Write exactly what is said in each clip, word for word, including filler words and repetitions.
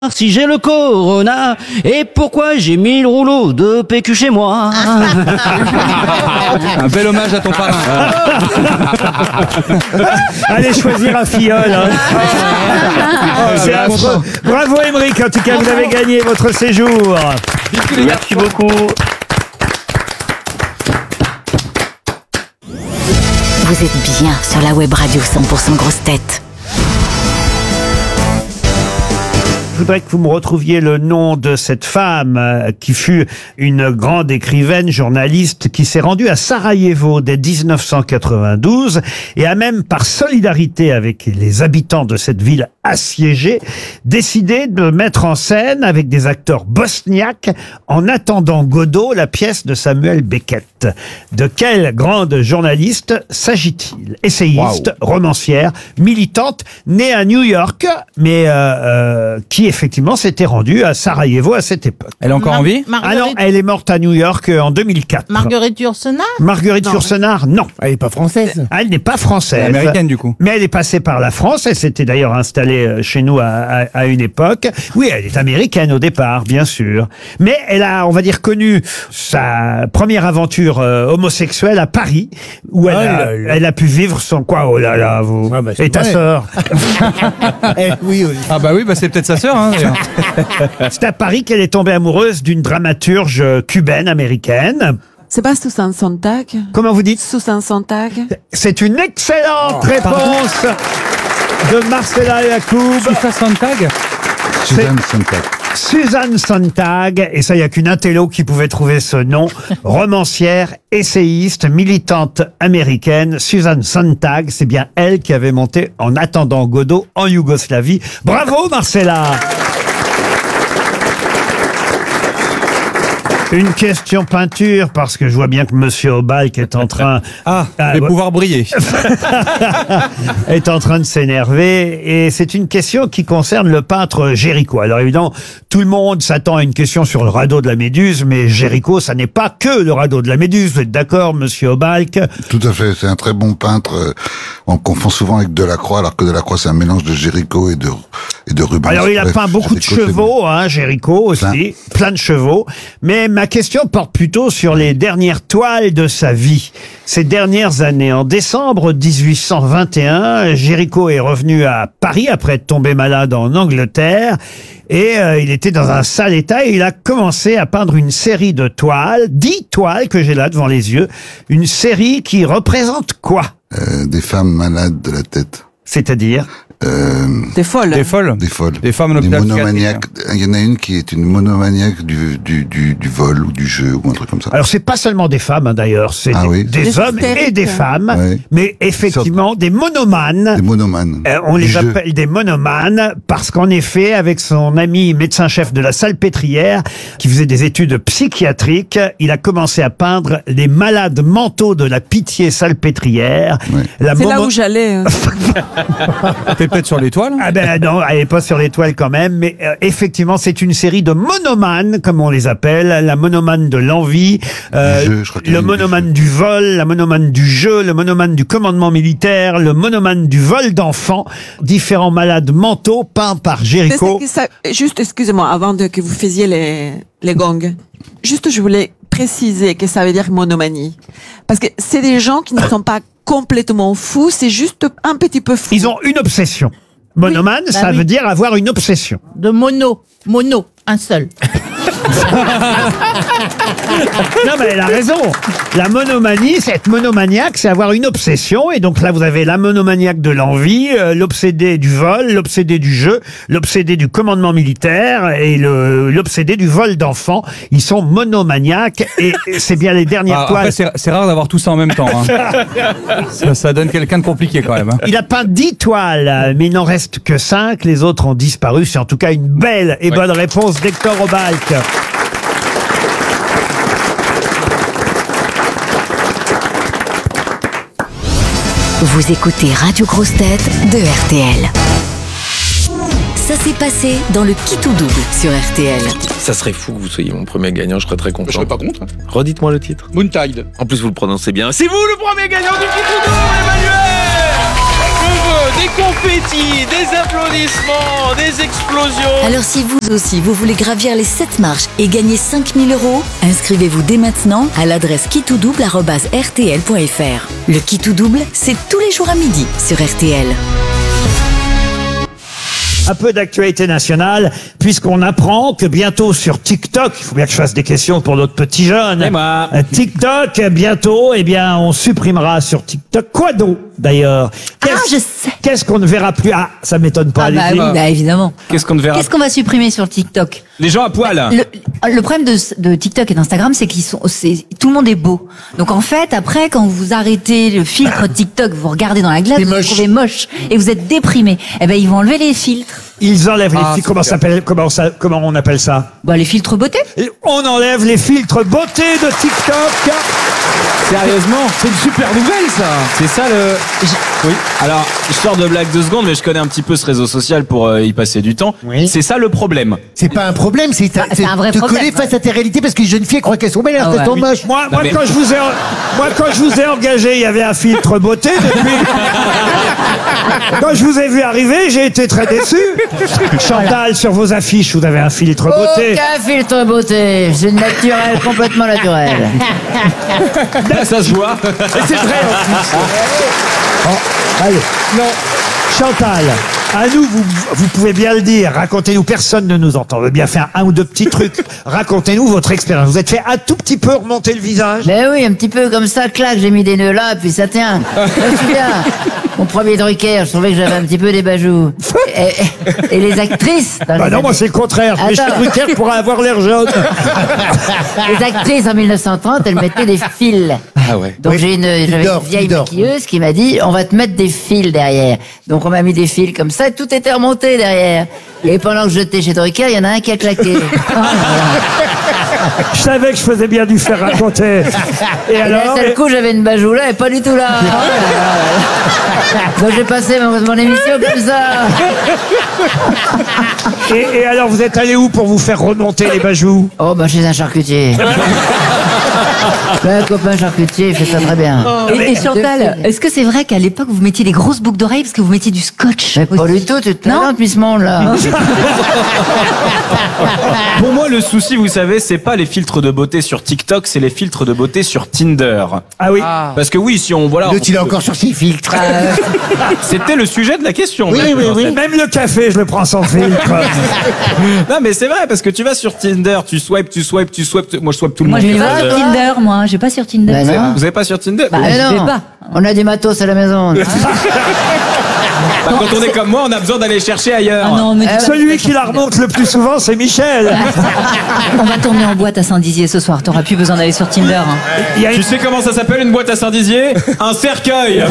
Si j'ai le corona, et pourquoi j'ai mis le rouleau de P Q chez moi. Un bel hommage à ton parrain. Allez choisir un filleul. Hein. Oh, c'est affreux. Bravo Émeric, en tout cas vous avez gagné votre séjour. Merci beaucoup. Vous êtes bien sur la web radio cent pour cent Grosse Tête. Je voudrais que vous me retrouviez le nom de cette femme euh, qui fut une grande écrivaine, journaliste, qui s'est rendue à Sarajevo dès dix-neuf cent quatre-vingt-douze et a même, par solidarité avec les habitants de cette ville assiégée, décidé de mettre en scène avec des acteurs bosniaques En attendant Godot, la pièce de Samuel Beckett. De quelle grande journaliste s'agit-il? Essayiste, wow. romancière, militante, née à New York, mais euh, euh, qui effectivement s'était rendue à Sarajevo à cette époque. Elle est encore Mar- en vie? Marguerite... Ah non, elle est morte à New York en deux mille quatre. Marguerite Yourcenar? Marguerite Non. Yourcenar, non. Elle n'est pas française. Elle n'est pas française. Elle est américaine du coup. Mais elle est passée par la France. Elle s'était d'ailleurs installée chez nous à, à, à une époque. Oui, elle est américaine au départ, bien sûr. Mais elle a, on va dire, connu sa première aventure euh, homosexuelle à Paris, où elle, Oh a, là là. elle a pu vivre son quoi. Oh là là, vous. Ouais, bah, c'est Et ta vrai. sœur. Eh, oui, oui. Ah bah oui, bah c'est peut-être sa sœur. Hein, d'ailleurs. C'est à Paris qu'elle est tombée amoureuse d'une dramaturge cubaine américaine. C'est pas Susan Sontag? Comment vous dites? Susan Sontag? C'est une excellente réponse de Marcella Yacoub. Susan Sontag. Suzanne Sontag. Suzanne Sontag, et ça, il n'y a qu'une intello qui pouvait trouver ce nom. Romancière, essayiste, militante américaine, Suzanne Sontag, c'est bien elle qui avait monté En attendant Godot en Yougoslavie. Bravo Marcella! Une question peinture, parce que je vois bien que Monsieur Obalk est en train... Ah, Ah, je vais ouais. pouvoir briller. est en train de s'énerver, et c'est une question qui concerne le peintre Géricault. Alors évidemment, tout le monde s'attend à une question sur le radeau de la Méduse, mais Géricault, ça n'est pas que le radeau de la Méduse. Vous êtes d'accord, Monsieur Obalk? Tout à fait, c'est un très bon peintre. euh, On confond souvent avec Delacroix, alors que Delacroix, c'est un mélange de Géricault et de, et de Rubens. Alors il a Bref, peint beaucoup de Géricault, c'est chevaux, hein, Géricault aussi, plein. plein de chevaux. Mais ma question porte plutôt sur les dernières toiles de sa vie, ces dernières années. En décembre dix-huit cent vingt et un, Géricault est revenu à Paris après être tombé malade en Angleterre. Et euh, il était dans un sale état et il a commencé à peindre une série de toiles, dix toiles que j'ai là devant les yeux. Une série qui représente quoi? Euh, des femmes malades de la tête. C'est-à-dire? Euh, T'es folle. Des folles. des folles. Des femmes en Des hôpital monomaniaques. Il y en a une qui est une monomaniaque du, du, du, du vol ou du jeu ou un truc comme ça. Alors c'est pas seulement des femmes hein, d'ailleurs, c'est Ah des, oui. des Des hommes et hystériques. des femmes, Ouais. mais effectivement des monomanes. Des monomanes. Euh, on Du les jeu. appelle des monomanes parce qu'en effet, avec son ami médecin-chef de la Salpêtrière, qui faisait des études psychiatriques, il a commencé à peindre les malades mentaux de la pitié salpêtrière. Ouais. La C'est là momo- où j'allais. hein. T'es peut-être sur l'étoile. Ah ben non, elle est pas sur l'étoile quand même, mais euh, effectivement, c'est une série de monomanes, comme on les appelle, la monomane de l'envie, euh, Du jeu, je crois qu'il y a le une monomane du du vol, la monomane du jeu, le monomane du commandement militaire, le monomane du vol d'enfants, différents malades mentaux peints par Mais Géricault. c'est que ça- Juste, excusez-moi, avant de, que vous faisiez les, les gongs. Juste, je voulais préciser que ça veut dire monomanie. Parce que c'est des gens qui ne sont pas complètement fous, c'est juste un petit peu fou. Ils ont une obsession. Monomane, Oui, bah ça oui. veut dire avoir une obsession. De mono. Mono. Un seul. Non, mais elle a raison. La monomanie, c'est être monomaniaque, c'est avoir une obsession. Et donc là, vous avez la monomaniaque de l'envie, euh, l'obsédé du vol, l'obsédé du jeu, l'obsédé du commandement militaire et le- l'obsédé du vol d'enfants. Ils sont monomaniaques et c'est bien les dernières Ah, toiles. après, c'est c'est rare d'avoir tout ça en même temps. Hein. ça, ça donne quelqu'un de compliqué quand même. Hein. Il a peint dix toiles, mais il n'en reste que cinq. Les autres ont disparu. C'est en tout cas une belle et bonne réponse d'Hector Obalk. Vous écoutez Radio Grosse Tête de R T L. Ça s'est passé dans le Qui tout double sur R T L. Ça serait fou que vous soyez mon premier gagnant, je serais très content. Je serais pas contre. Redites-moi le titre. Moontide. En plus, vous le prononcez bien. C'est vous le premier gagnant du Qui tout double, Emmanuel! Je veux des confettis, des applaudissements, des explosions. Alors si vous aussi vous voulez gravir les sept marches et gagner cinq mille euros, inscrivez-vous dès maintenant à l'adresse quittouxdouble arobase r t l point f r. Le qui tout double, c'est tous les jours à midi sur R T L. Un peu d'actualité nationale, puisqu'on apprend que bientôt sur TikTok, il faut bien que je fasse des questions pour notre petit jeune. Et moi. Euh, TikTok, bientôt, eh bien, on supprimera sur TikTok. Quoi donc, d'ailleurs? Ah, Qu'est-ce- je sais. Qu'est-ce qu'on ne verra plus? Ah, ça m'étonne pas. Ah bah allez-y. oui, bah évidemment. Qu'est-ce qu'on ne verra Qu'est-ce qu'on va supprimer sur TikTok? Les gens à poil. Le, le problème de, de TikTok et d'Instagram, c'est qu'ils sont, c'est, tout le monde est beau. Donc en fait, après, quand vous arrêtez le filtre TikTok, vous regardez dans la glace, C'est vous vous moche. trouvez moche et vous êtes déprimé. Eh ben, ils vont enlever les filtres. Ils enlèvent les Ah, filtres. Comment ça s'appelle? Comment ça, comment on appelle ça? Bah, les filtres beauté. Et on enlève les filtres beauté de TikTok. Sérieusement, c'est une super nouvelle ça. C'est ça le. Oui. Alors, je sors de blague deux secondes, mais je connais un petit peu ce réseau social pour euh, y passer du temps. Oui. C'est ça le problème. C'est pas un problème, c'est Ah, c'est un vrai te problème, coller face à tes réalités parce que les jeunes filles croient qu'elles sont belles alors Ah qu'elles ouais. sont Oui. moches. Moi, moi, mais- quand je vous ai, moi, quand je vous ai engagé, il y avait un filtre beauté. Depuis, quand je vous ai vu arriver, j'ai été très déçu. Chantal, sur vos affiches, vous avez un filtre beauté. Aucun filtre beauté. C'est naturel, complètement naturel. Là, ça se voit. Et c'est vrai en plus. Oh, allez. Non. Chantal, à nous, vous, vous pouvez bien le dire. Racontez-nous, personne ne nous entend. On veut bien faire un ou deux petits trucs. Racontez-nous votre expérience. Vous êtes fait un tout petit peu remonter le visage? Ben oui, un petit peu comme ça, clac, j'ai mis des nœuds là, puis ça tient. Je me souviens, mon premier Drucker, je trouvais que j'avais un petit peu des bajoux. Et, et- et les actrices... dans Bah les non, moi années- c'est le contraire. Mais Attends. Drucker pourrait avoir l'air jaune. Les actrices en mille neuf cent trente, elles mettaient des fils. Ah ouais. Donc Oui, j'ai une, fil j'avais d'or, une vieille fil d'or. maquilleuse qui m'a dit, on va te mettre des fils derrière. Donc on m'a mis des fils comme ça, et tout était remonté derrière. Et pendant que j'étais chez Drucker, il y en a un qui a claqué. Oh là là. Je savais que je faisais bien du faire raconter. Et Et alors? d'un seul coup, j'avais une bajoue là et pas du tout là. Oh là là. Donc j'ai passé mon, mon émission comme ça. Et, et alors, vous êtes allé où pour vous faire remonter les bajoux? Oh bah chez un charcutier. Un copain charcutier, il fait ça très bien. Et, et Chantal, est-ce que c'est vrai qu'à l'époque vous mettiez des grosses boucles d'oreilles parce que vous mettiez du scotch? Mais pas du tout, tu te non depuis ce monde là. Pour moi, le souci, vous savez, c'est pas les filtres de beauté sur TikTok, c'est les filtres de beauté sur Tinder. Ah oui. Parce que oui, si on voilà. L'autre, il est on peut- encore sur ses filtres. C'était le sujet de la question. Oui, même, oui, en oui. fait. Même le café, je le prends sans filtre. Non, mais c'est vrai parce que tu vas sur Tinder, tu swipes, tu swipes, tu swipes. Moi, je swipe tout le Moi monde. je vais vas, pas sur toi Tinder, moi, je vais pas sur Tinder. Ben non. Vous avez pas sur Tinder Bah, Mais je non, vais pas. on a du matos à la maison. Bah, quand on est comme moi, on a besoin d'aller chercher ailleurs. Ah non, mais tu- Celui qui la remonte le plus souvent, c'est Michel. on va tourner en boîte à Saint-Dizier ce soir. T'auras plus besoin d'aller sur Tinder. hein. Il y a Tu une- sais comment ça s'appelle une boîte à Saint-Dizier? Un cercueil.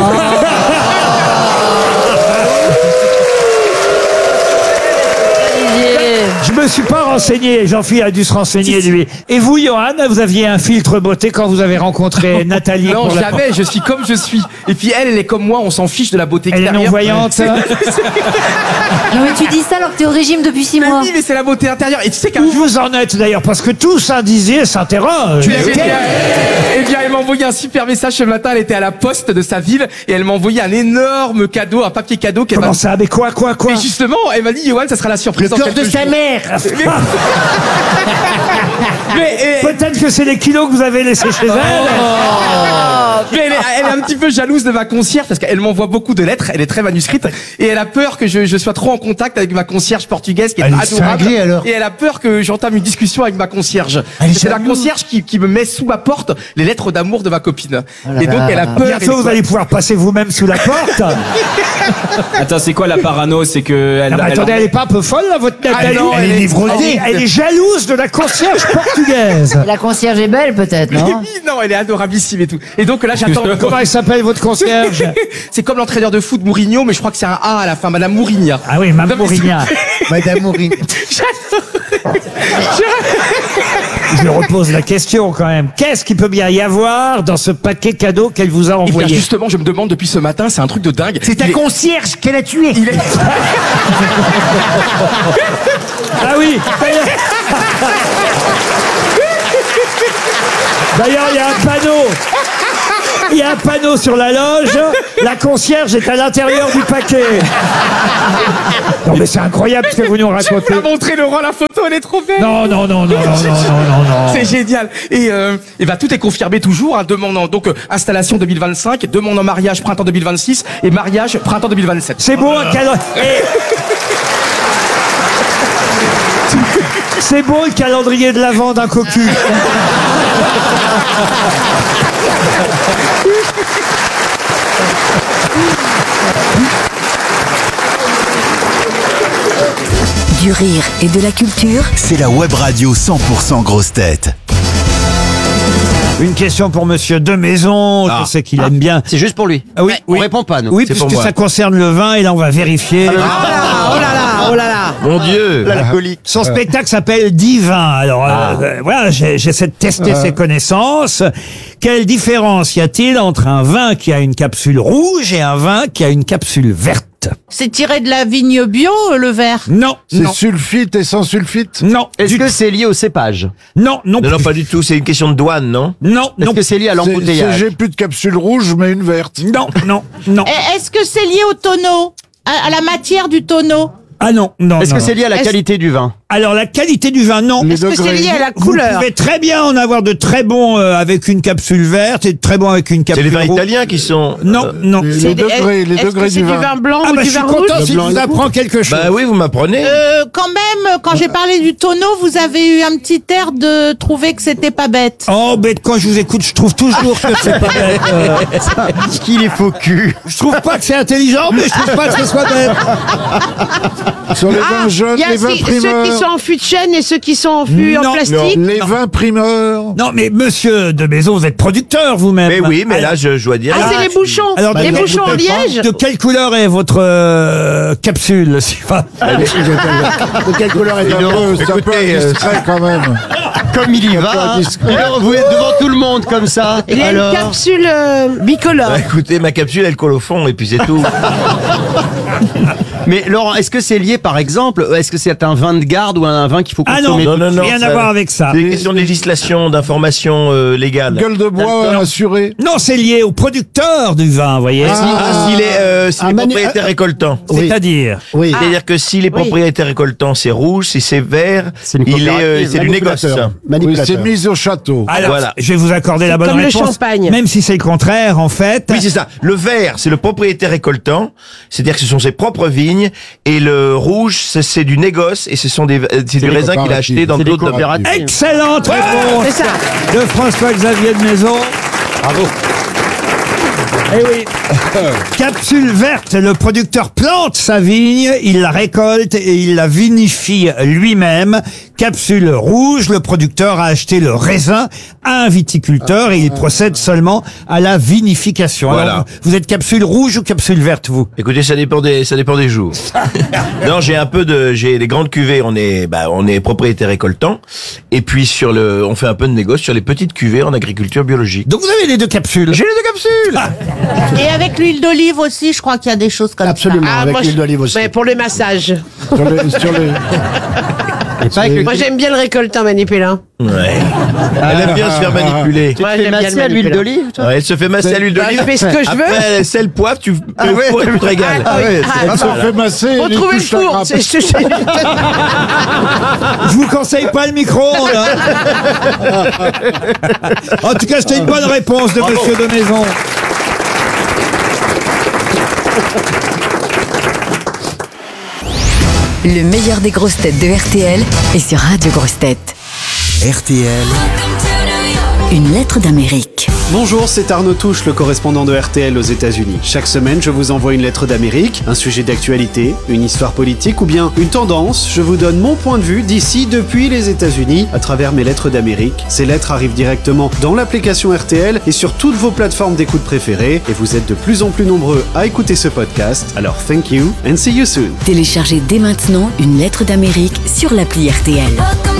Je me suis pas renseigné. Jean-Philippe a dû se renseigner, lui. Et vous, Johan, vous aviez un filtre beauté quand vous avez rencontré Nathalie? Non, pour la- jamais, je suis comme je suis. Et puis elle, elle est comme moi, on s'en fiche de la beauté Elle est extérieure. non-voyante. Non mais tu dis ça alors que t'es au régime depuis six Mais mois. oui, mais c'est la beauté intérieure. Et tu sais qu'un Où jour, vous en êtes d'ailleurs? Parce que tout Saint-Dizier s'interroge. tu l'as eh bien, eh bien, elle m'a envoyé un super message ce matin. Elle était à la poste de sa ville et elle m'a envoyé un énorme cadeau, un papier cadeau qu'elle m'a. Comment ça? Mais quoi, quoi, quoi? Et justement, elle m'a dit, Johan, ça sera la surprise. Le dans cœur de quelques sa jours. mère. Mais, eh, Peut-être que c'est les kilos que vous avez laissés chez elle. mais elle, est, elle est un petit peu jalouse de ma concierge parce qu'elle m'envoie beaucoup de lettres. Elle est très manuscrite et elle a peur que je, je sois trop en contact avec ma concierge portugaise qui est Elle est adorable. cinglée, alors. Et elle a peur que j'entame une discussion avec ma concierge. Elle est C'est la jalouse. concierge qui, qui me met sous ma porte les lettres d'amour de ma copine. là et donc là. elle a peur. Bientôt, elle- vous allez pouvoir passer vous-même sous la porte. Attends, c'est quoi la parano? C'est que elle, Ah bah, elle- attendez, elle est pas un peu folle, là, votre Nathalie? non, Elle est elle, névrosée. est, elle est jalouse de la concierge portugaise. La concierge est belle peut-être, Mais non? oui, non, elle est adorabilissime et tout. Et donc là, j'attends. Comment elle s'appelle, votre concierge? C'est comme l'entraîneur de foot Mourinho, mais je crois que c'est un A à la fin, Madame Mourinha. Ah oui, Mme Non, mais c'est- Mourinha. Madame Maureen. Je repose la question quand même. Qu'est-ce qu'il peut bien y avoir dans ce paquet cadeau qu'elle vous a Et bien envoyé? justement, je me demande depuis ce matin, c'est un truc de dingue. C'est ta Il est- concierge qu'elle a tué. il est- Ah oui. D'ailleurs, il y a un panneau. Il y a un panneau sur la loge. La concierge est à l'intérieur du paquet. Non mais c'est incroyable ce que vous nous racontez. Tu m'as montré Laurent la photo, elle est trop belle. Non, non, non, non, non, non, non, non. C'est génial. Et, euh, et bah, tout est confirmé toujours. Hein, demandant donc euh, installation deux mille vingt-cinq, demande en mariage printemps deux mille vingt-six et mariage printemps deux mille vingt-sept. C'est beau un calendrier. C'est beau le calendrier de l'Avent d'un cocu. Du rire et de la culture. C'est la web radio cent pour cent grosse tête. Une question pour Monsieur Demaison. Ah. Je sais qu'il aime bien. C'est juste pour lui. Ah oui, On oui. répond pas, nous. Oui, C'est pour puisque moi. ça concerne le vin et là on va vérifier. Oh là là, oh là là, oh là là. Mon Dieu. L'alcoolique. Son spectacle s'appelle Divin. Alors Ah. euh, euh, voilà, j'ai- j'essaie de tester ses connaissances. Quelle différence y a-t-il entre un vin qui a une capsule rouge et un vin qui a une capsule verte? C'est tiré de la vigne bio, euh, le verre? Non, C'est non, sulfite et sans sulfite? non, Est-ce du- que c'est lié au cépage? non, non, Non, non, plus. pas du tout. C'est une question de douane, non? non, Est-ce non, que c'est lié à C'est- c'est- l'embouteillage? J'ai plus de capsule rouge, mais une verte. non, non, non. Et Est-ce que c'est lié au tonneau? À, à la matière du tonneau? Ah non, non. Est-ce non, que c'est non. lié à la Est-ce- qualité du vin? Alors la qualité du vin, non. Les Est-ce que c'est degrés. lié à la Vous couleur? pouvez très bien en avoir de très bons euh, avec une capsule verte et de très bons avec une C'est capsule les vins rouge. italiens qui sont. Non, euh, non. Les, C'est les des- degrés, les est-ce degrés que c'est du du vin. vin blanc Ah ou bah du je suis vin content rouge? si je vous apprends quelque chose. Bah oui, vous m'apprenez. Euh, quand même, quand j'ai parlé du tonneau, vous avez eu un petit air de trouver que c'était pas bête. Oh, mais quand je vous écoute, je trouve toujours que c'est pas bête. euh. Qu'il est faux cul. Je trouve pas que c'est intelligent, mais je trouve pas que ce soit bête. Sur les vins jeunes, Il y a les vins ceux- ceux qui primeurs. sont en fût de chêne et ceux qui sont en fût en Non, plastique. Les vins primeurs. Non, mais monsieur de Maison, vous êtes producteur vous-même. Mais oui, mais Alors- là, je, je dois dire. Ah, c'est les bouchons. alors, les de- bouchons en de- liège. De quelle couleur est votre euh, capsule si- enfin, De quelle couleur est un peu, c'est un peu Écoutez, euh, indiscret quand même. Comme il y Un peu va. indiscret. Alors, vous êtes devant tout le monde comme ça. Il y a Alors. une capsule euh, bicolore. Bah, écoutez, ma capsule, elle colle au fond, et puis c'est tout. Mais Laurent, est-ce que c'est lié par exemple? Est-ce que c'est un vin de garde ou un vin qu'il faut Ah non, consommer? Non, non, non. rien ça- à voir avec ça. C'est une question de législation, d'information euh, légale. Gueule de bois assurée. Non, c'est lié au producteur du vin, vous voyez. Ah, s'il est, euh, s'il un est manu- propriétaire récoltant. C'est-à-dire. Oui. C'est-à-dire que si les propriétaires récoltants, c'est rouge, si c'est vert, une il est, euh, c'est du négoce. Manipulateur. Oui, Manipulateur. c'est mise au château. Alors, Voilà. je vais vous accorder la bonne comme le réponse. champagne. Même si c'est le contraire, en fait. Oui, c'est ça. Le vert, c'est le propriétaire récoltant, c'est-à-dire que ce sont ses propres vignes, et le rouge, c'est c'est du négoce, et ce sont des, euh, c'est du des raisin qu'il a acheté dans C'est des d'autres coopératives. Excellente réponse C'est ça. de François-Xavier de Maison. Bravo. Eh oui. Capsule verte, le producteur plante sa vigne, il la récolte et il la vinifie lui-même. Capsule rouge, le producteur a acheté le raisin à un viticulteur et il procède seulement à la vinification. Voilà. Alors, vous êtes capsule rouge ou capsule verte, vous? Écoutez, ça dépend des, ça dépend des jours. Non, j'ai un peu de, j'ai des grandes cuvées, on est, bah, on est propriétaire récoltant. Et puis sur le, on fait un peu de négoce sur les petites cuvées en agriculture biologique. Donc vous avez les deux capsules. J'ai les deux capsules! Et avec l'huile d'olive aussi, je crois qu'il y a des choses comme Absolument, ça. avec moi, l'huile je- d'olive aussi. Mais pour les massages. Sur les, sur les- Moi, j'aime bien le récoltant manipulant. Ouais. Elle aime bien se faire manipuler. Moi, j'aime bien le Masser à l'huile manipulant. d'olive, toi? Ouais, elle se fait masser à l'huile Bah, d'olive. je fais ce que je veux. Après, sel, poivre, tu, Ah ouais. tu, tu te régales. Ah oui. Ah, Elle se fait masser. Faut elle y trouver le touche la four. grappe. C'est- c'est- c'est- Je vous conseille pas le micro-ondes. hein. En tout cas, c'était une bonne réponse de Monsieur de Maison. Le meilleur des grosses têtes de R T L est sur Radio Grosses Têtes. R T L, Une lettre d'Amérique. Bonjour, c'est Arnaud Touche, le correspondant de R T L aux États-Unis. Chaque semaine, je vous envoie une lettre d'Amérique, un sujet d'actualité, une histoire politique ou bien une tendance. Je vous donne mon point de vue d'ici, depuis les États-Unis, à travers mes lettres d'Amérique. Ces lettres arrivent directement dans l'application R T L et sur toutes vos plateformes d'écoute préférées. Et vous êtes de plus en plus nombreux à écouter ce podcast. Alors, thank you and see you soon. Téléchargez dès maintenant une lettre d'Amérique sur l'appli R T L.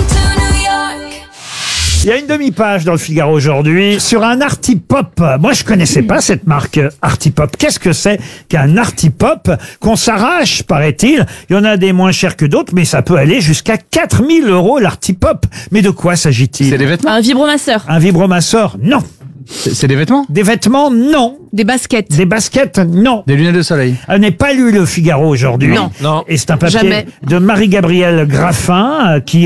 Il y a une demi-page dans le Figaro aujourd'hui sur un Artipop. Moi, je connaissais pas cette marque Artipop. Qu'est-ce que c'est qu'un Artipop qu'on s'arrache, paraît-il? Il y en a des moins chers que d'autres, mais ça peut aller jusqu'à quatre mille euros l'Artipop. Mais de quoi s'agit-il? C'est des vêtements. Un vibromasseur. Un vibromasseur? Non. C'est c'est des vêtements? Des vêtements, non. Des baskets. Des baskets, non. Des lunettes de soleil? Elle n'est pas lu le Figaro aujourd'hui. Non. Non. Et c'est un papier Jamais. de Marie-Gabrielle Graffin, euh, qui